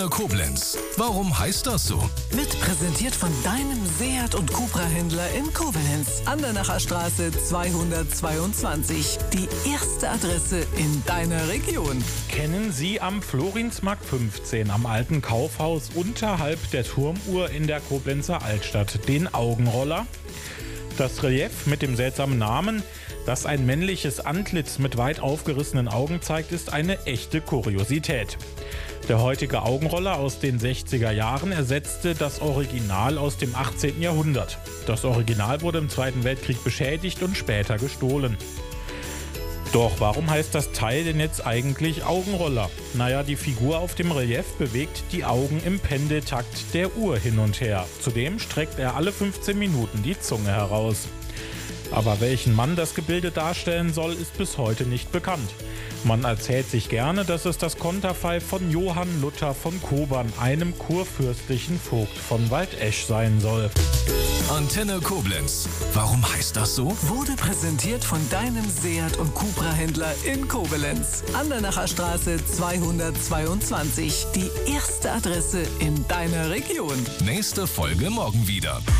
Koblenz. Warum heißt das so? Wird präsentiert von deinem Seat und Cupra-Händler in Koblenz. Andernacher Straße 222. Die erste Adresse in deiner Region. Kennen Sie am Florinsmarkt 15 am alten Kaufhaus unterhalb der Turmuhr in der Koblenzer Altstadt den Augenroller? Das Relief mit dem seltsamen Namen, das ein männliches Antlitz mit weit aufgerissenen Augen zeigt, ist eine echte Kuriosität. Der heutige Augenroller aus den 60er Jahren ersetzte das Original aus dem 18. Jahrhundert. Das Original wurde im Zweiten Weltkrieg beschädigt und später gestohlen. Doch warum heißt das Teil denn jetzt eigentlich Augenroller? Naja, die Figur auf dem Relief bewegt die Augen im Pendeltakt der Uhr hin und her. Zudem streckt er alle 15 Minuten die Zunge heraus. Aber welchen Mann das Gebilde darstellen soll, ist bis heute nicht bekannt. Man erzählt sich gerne, dass es das Konterfei von Johann Luther von Kobern, einem kurfürstlichen Vogt von Waldesch, sein soll. Antenne Koblenz. Warum heißt das so? Wurde präsentiert von deinem Seat und Cupra-Händler in Koblenz. Andernacher Straße 222. Die erste Adresse in deiner Region. Nächste Folge morgen wieder.